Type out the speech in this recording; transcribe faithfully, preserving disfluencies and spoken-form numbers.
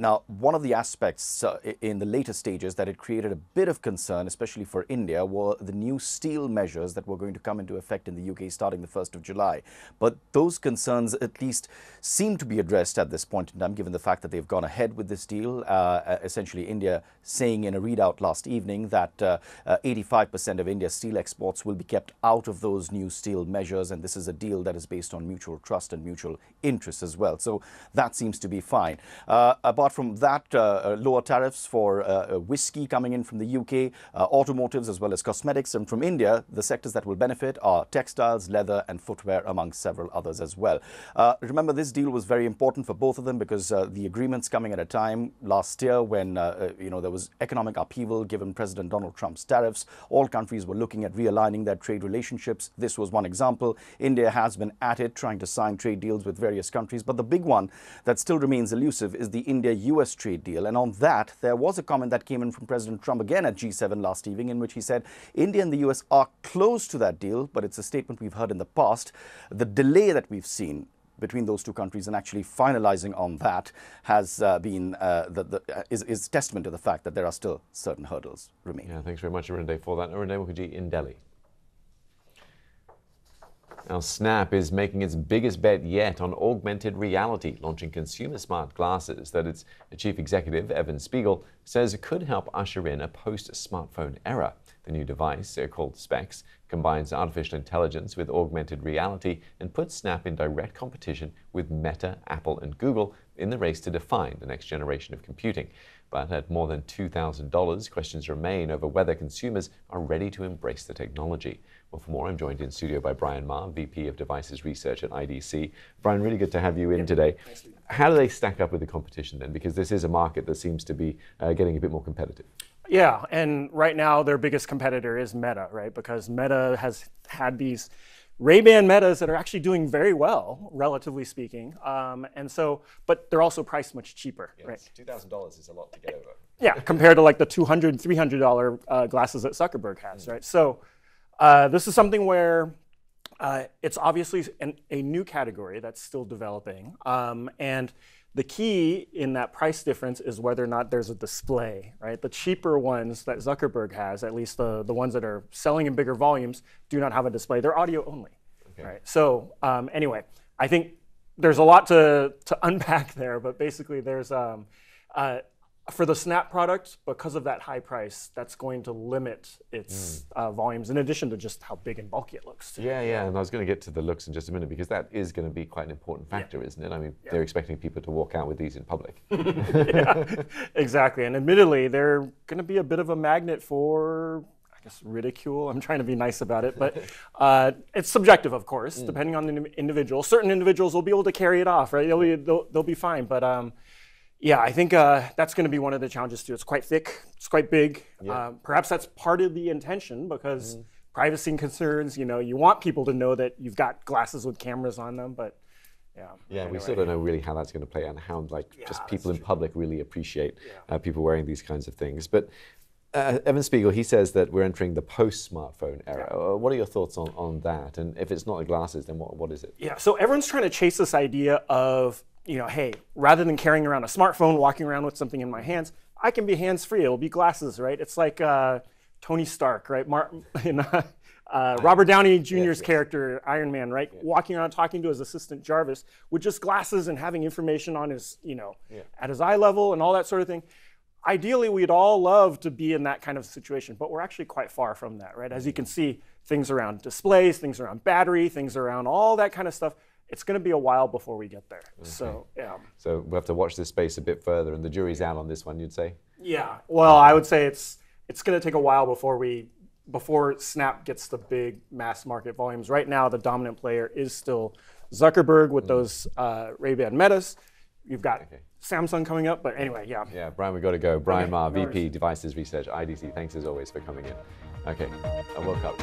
Now, one of the aspects uh, in the later stages that it created a bit of concern, especially for India, were the new steel measures that were going to come into effect in the U K starting the first of July. But those concerns at least seem to be addressed at this point in time, given the fact that they've gone ahead with this deal. Uh, essentially, India saying in a readout last evening that uh, uh, eighty-five percent of India's steel exports will be kept out of those new steel measures. And this is a deal that is based on mutual trust and mutual interest as well. So that seems to be fine. Uh, apart from that, uh, lower tariffs for uh, whiskey coming in from the U K, uh, automotives as well as cosmetics. And from India, the sectors that will benefit are textiles, leather and footwear, among several others as well. Uh, remember, this deal was very important for both of them because uh, the agreement's coming at a time last year when uh, you know there was economic upheaval given President Donald Trump's tariffs. All countries were looking at realigning their trade relationships. This was one example. India has been at it trying to sign trade deals with various countries. But the big one that still remains elusive is the India-U S trade deal. And on that, there was a comment that came in from President Trump again at G seven last evening in which he said India and the U S are close to that deal, but it's a statement we've heard in the past. The delay that we've seen between those two countries and actually finalizing on that has uh, been uh, the, the, uh, is, is testament to the fact that there are still certain hurdles remaining. Yeah, thanks very much, Arunday, for that. Arunday Mukherjee in Delhi. Now, Snap is making its biggest bet yet on augmented reality, launching consumer smart glasses that its chief executive, Evan Spiegel, says could help usher in a post-smartphone era. The new device, called Specs, combines artificial intelligence with augmented reality and puts Snap in direct competition with Meta, Apple and Google in the race to define the next generation of computing. But at more than two thousand dollars, questions remain over whether consumers are ready to embrace the technology. Well, for more, I'm joined in studio by Brian Ma, V P of Devices Research at I D C. Brian, really good to have you in yeah, today. How do they stack up with the competition then? Because this is a market that seems to be uh, getting a bit more competitive. Yeah, and right now their biggest competitor is Meta, right? Because Meta has had these Ray-Ban Metas that are actually doing very well, relatively speaking. Um, and so, but they're also priced much cheaper, yes, right? two thousand dollars is a lot to get over. Yeah, compared to like the two hundred dollars, three hundred dollars uh, glasses that Zuckerberg has, mm. right? So uh, this is something where uh, it's obviously an, a new category that's still developing. Um, and the key in that price difference is whether or not there's a display, right? The cheaper ones that Zuckerberg has, at least the, the ones that are selling in bigger volumes, do not have a display. They're audio only, okay. right? So um, anyway, I think there's a lot to, to unpack there, but basically there's, um, uh, for the Snap product, because of that high price, that's going to limit its mm. uh, volumes, in addition to just how big and bulky it looks. Yeah, yeah, and I was going to get to the looks in just a minute, because that is going to be quite an important factor, yeah. isn't it? I mean, yeah. they're expecting people to walk out with these in public. Yeah, exactly, and admittedly, they're going to be a bit of a magnet for, I guess, ridicule. I'm trying to be nice about it, but uh, it's subjective, of course, mm. depending on the individual. Certain individuals will be able to carry it off, right? They'll be, they'll, they'll be fine, but um, yeah, I think uh, that's going to be one of the challenges too. It's quite thick, it's quite big. Yeah. Uh, perhaps that's part of the intention because mm. privacy concerns, you know, you want people to know that you've got glasses with cameras on them, but yeah. Yeah, anyway. we still don't know really how that's going to play out and how like yeah, just people in true. public really appreciate yeah. uh, people wearing these kinds of things. But uh, Evan Spiegel, he says that we're entering the post-smartphone era. Yeah. Uh, what are your thoughts on, on that? And if it's not the glasses, then what, what is it? Yeah, so everyone's trying to chase this idea of, you know, hey, rather than carrying around a smartphone, walking around with something in my hands, I can be hands-free. It'll be glasses, right? It's like uh, Tony Stark, right? Mar in, uh, uh, Robert Downey Junior's yes, yes. character, Iron Man, right? Yeah. Walking around talking to his assistant Jarvis with just glasses and having information on his, you know, yeah. at his eye level and all that sort of thing. Ideally, we'd all love to be in that kind of situation, but we're actually quite far from that, right? As you can see, things around displays, things around battery, things around all that kind of stuff. It's going to be a while before we get there. Okay. So, yeah. So we'll have to watch this space a bit further, and the jury's out on this one, you'd say? Yeah. Well, I would say it's it's going to take a while before we before Snap gets the big mass market volumes. Right now, the dominant player is still Zuckerberg with mm. those uh, Ray-Ban Metas. You've got okay. Samsung coming up, but anyway, yeah. Yeah, Brian, we've got to go. Brian okay. Ma, no V P Devices Research, I D C. Thanks as always for coming in. Okay, I woke up.